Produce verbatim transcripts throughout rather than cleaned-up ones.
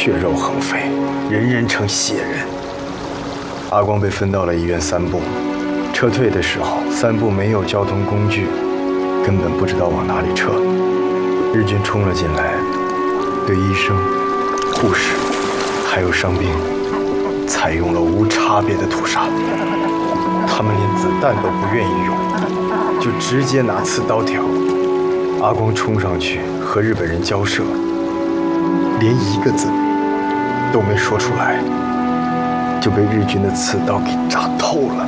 血肉横飞，人人称血人。阿光被分到了医院三部，撤退的时候，三部没有交通工具，根本不知道往哪里撤。日军冲了进来，对医生、护士还有伤兵，采用了无差别的屠杀。他们连子弹都不愿意用，就直接拿刺刀挑。阿光冲上去和日本人交涉，连一个字都没说出来，就被日军的刺刀给扎透了。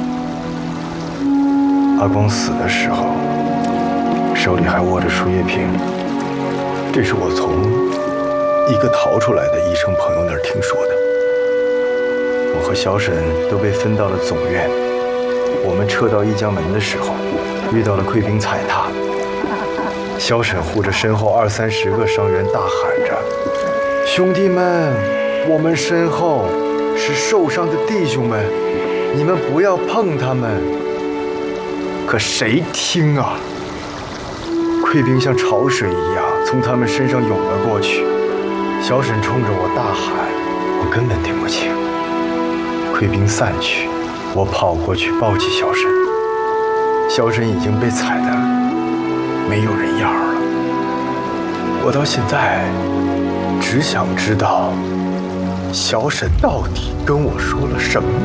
阿光死的时候，手里还握着输液瓶，这是我从一个逃出来的医生朋友那儿听说的。我和小沈都被分到了总院。我们撤到一江门的时候，遇到了溃兵踩踏。萧沈护着身后二三十个伤员，大喊着：“兄弟们，我们身后是受伤的弟兄们，你们不要碰他们。”可谁听啊？溃兵像潮水一样从他们身上涌了过去。小沈冲着我大喊，我根本听不清。溃兵散去，我跑过去抱起小沈，小沈已经被踩得没有人样了。我到现在只想知道，小沈到底跟我说了什么。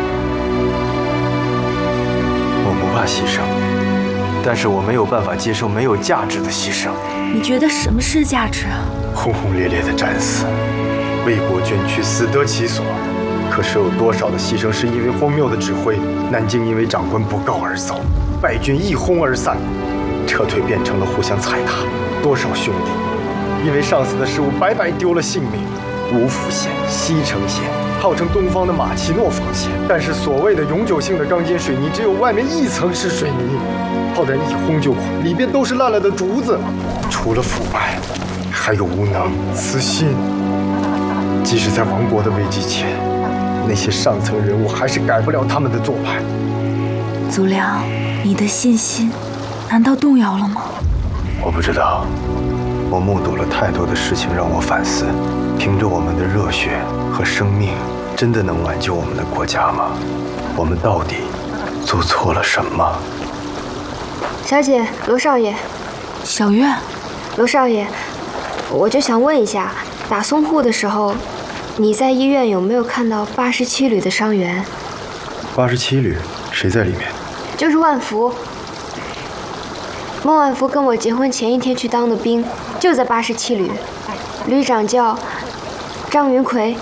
我不怕牺牲，但是我没有办法接受没有价值的牺牲。 你觉得什么是价值啊？ 轰轰烈烈的战死，为国捐躯，死得其所。可是有多少的牺牲是因为荒谬的指挥？南京因为长官不告而走，败军一哄而散，撤退变成了互相踩踏。多少兄弟因为上司的失误白白丢了性命。吴府县、西城县号称东方的马奇诺防线，但是所谓的永久性的钢筋水泥，只有外面一层是水泥，炮弹一轰就垮，里边都是烂了的竹子。除了腐败，还有无能、私心。即使在亡国的危机前，那些上层人物还是改不了他们的做派。 祖良，你的信心难道动摇了吗？ 我不知道，我目睹了太多的事情让我反思。凭着我们的热血和生命，真的能挽救我们的国家吗？我们到底做错了什么？ 小姐，罗少爷。 小月。 罗少爷，我就想问一下，打淞沪的时候，你在医院有没有看到八十七旅的伤员？ 八十七旅，谁在里面？ 就是万福。孟万福跟我结婚前一天去当的兵，就在八十七旅，旅长叫张云奎。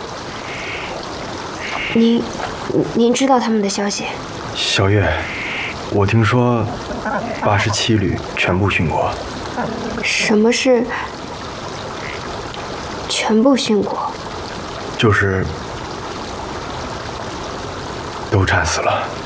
您，您知道他们的消息？ 小月，我听说八十七旅全部殉国。 什么是全部殉国？ 就是都战死了。